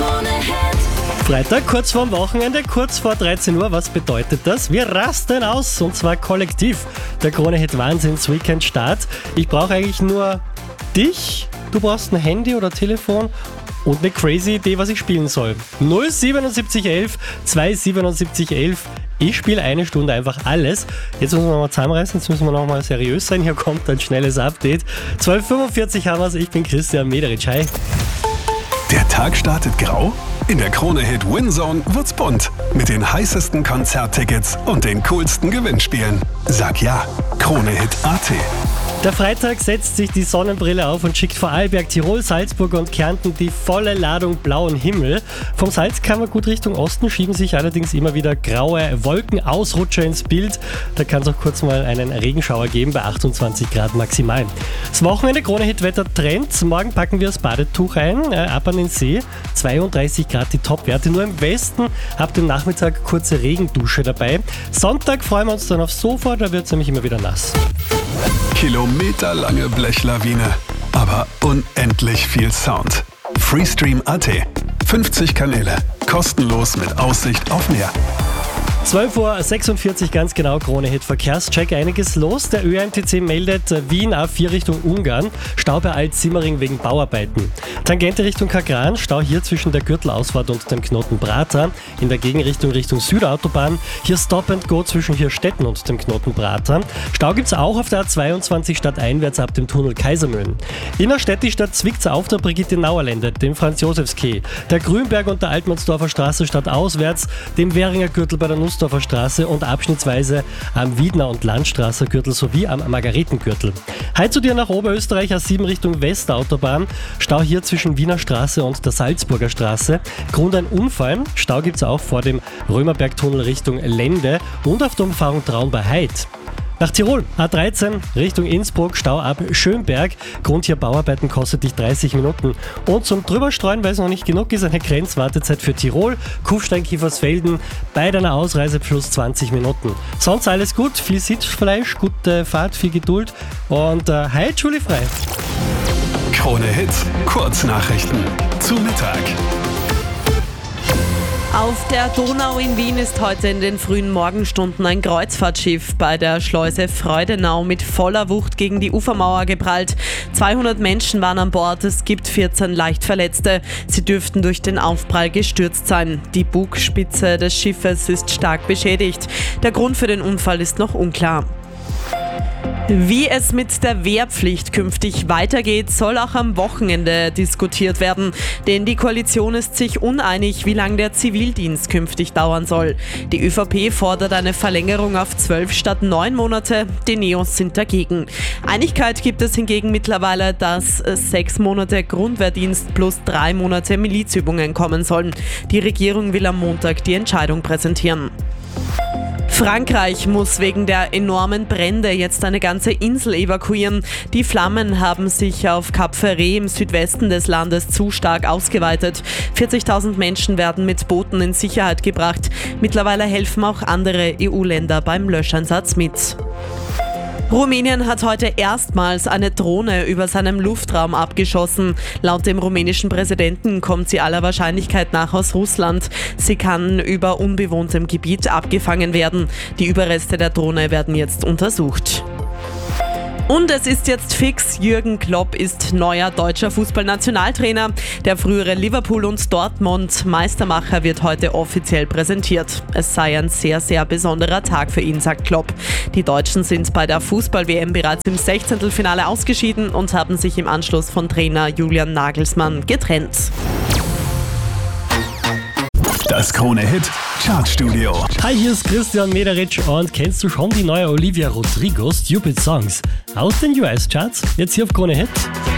Freitag, kurz vorm Wochenende, kurz vor 13 Uhr. Was bedeutet das? Wir rasten aus, und zwar kollektiv. Der Krone-Hit Wahnsinns-Weekend-Start. Ich brauche eigentlich nur dich. Du brauchst ein Handy oder Telefon und eine crazy Idee, was ich spielen soll. 07711 27711. Ich spiele eine Stunde einfach alles. Jetzt müssen wir mal zusammenreißen, jetzt müssen wir noch mal seriös sein. Hier kommt ein schnelles Update. 12:45 haben wir es. Ich bin Christian Mederitsch. Hi. Der Tag startet grau? In der Krone-Hit Winzone wird's bunt. Mit den heißesten Konzerttickets und den coolsten Gewinnspielen. Sag ja, Krone-Hit.at. Der Freitag setzt sich die Sonnenbrille auf und schickt Vorarlberg, Tirol, Salzburg und Kärnten die volle Ladung blauen Himmel. Vom Salzkammergut Richtung Osten schieben sich allerdings immer wieder graue Wolkenausrutscher ins Bild. Da kann es auch kurz mal einen Regenschauer geben bei 28 Grad maximal. Das Wochenende Krone-Hit-Wetter Trend. Morgen packen wir das Badetuch ein, ab an den See. 32 Grad die Topwerte. Nur im Westen ab dem Nachmittag kurze Regendusche dabei. Sonntag freuen wir uns dann aufs Sofa, da wird es nämlich immer wieder nass. Kilometerlange Blechlawine, aber unendlich viel Sound. Freestream.at. 50 Kanäle, kostenlos mit Aussicht auf Meer. 12:46 Uhr, ganz genau, Krone-Hit Verkehrscheck. Einiges los. Der ÖMTC meldet Wien A4 Richtung Ungarn. Stau bei Alt-Simmering wegen Bauarbeiten. Tangente Richtung Kagran. Stau hier zwischen der Gürtelausfahrt und dem Knoten Prater. In der Gegenrichtung Richtung Südautobahn. Hier Stop and Go zwischen Hirstetten und dem Knoten Prater. Stau gibt es auch auf der A22 stadteinwärts ab dem Tunnel Kaisermühlen. Innerstädtisch Stadt zwickt's auf der Brigitte-Nauer-Lände, dem Franz-Josefs-Quai. Der Grünberg und der Altmannsdorfer Straße stadtauswärts, dem Währinger Gürtel bei der Nussdorfer Straße und abschnittsweise am Wiedner- und Landstraßer Gürtel sowie am Margaretengürtel. Heute zu dir nach Oberösterreich, A7 Richtung Westautobahn. Stau hier zwischen Wiener Straße und der Salzburger Straße. Grund ein Unfall. Stau gibt es auch vor dem Römerbergtunnel Richtung Lende und auf der Umfahrung Traun bei Heid. Nach Tirol, A13 Richtung Innsbruck, Stau ab Schönberg. Grund hier Bauarbeiten, kostet dich 30 Minuten. Und zum Drüberstreuen, weil es noch nicht genug ist, eine Grenzwartezeit für Tirol, Kufstein-Kiefersfelden, bei deiner Ausreise plus 20 Minuten. Sonst alles gut, viel Sitzfleisch, gute Fahrt, viel Geduld und heute schulfrei. Krone-Hit, Kurznachrichten zu Mittag. Auf der Donau in Wien ist heute in den frühen Morgenstunden ein Kreuzfahrtschiff bei der Schleuse Freudenau mit voller Wucht gegen die Ufermauer geprallt. 200 Menschen waren an Bord, es gibt 14 Leichtverletzte. Sie dürften durch den Aufprall gestürzt sein. Die Bugspitze des Schiffes ist stark beschädigt. Der Grund für den Unfall ist noch unklar. Wie es mit der Wehrpflicht künftig weitergeht, soll auch am Wochenende diskutiert werden. Denn die Koalition ist sich uneinig, wie lange der Zivildienst künftig dauern soll. Die ÖVP fordert eine Verlängerung auf 12 statt 9 Monate. Die Neos sind dagegen. Einigkeit gibt es hingegen mittlerweile, dass 6 Monate Grundwehrdienst plus 3 Monate Milizübungen kommen sollen. Die Regierung will am Montag die Entscheidung präsentieren. Frankreich muss wegen der enormen Brände jetzt eine ganze Insel evakuieren. Die Flammen haben sich auf Cap Ferret im Südwesten des Landes zu stark ausgeweitet. 40.000 Menschen werden mit Booten in Sicherheit gebracht. Mittlerweile helfen auch andere EU-Länder beim Löscheinsatz mit. Rumänien hat heute erstmals eine Drohne über seinem Luftraum abgeschossen. Laut dem rumänischen Präsidenten kommt sie aller Wahrscheinlichkeit nach aus Russland. Sie kann über unbewohntem Gebiet abgefangen werden. Die Überreste der Drohne werden jetzt untersucht. Und es ist jetzt fix, Jürgen Klopp ist neuer deutscher Fußballnationaltrainer. Der frühere Liverpool- und Dortmund-Meistermacher wird heute offiziell präsentiert. Es sei ein sehr, sehr besonderer Tag für ihn, sagt Klopp. Die Deutschen sind bei der Fußball-WM bereits im 16. ausgeschieden und haben sich im Anschluss von Trainer Julian Nagelsmann getrennt. Das Krone-Hit Chartstudio. Hi, hier ist Christian Mederitsch und kennst du schon die neue Olivia Rodrigo Stupid Songs aus den US-Charts? Jetzt hier auf Krone-Hit.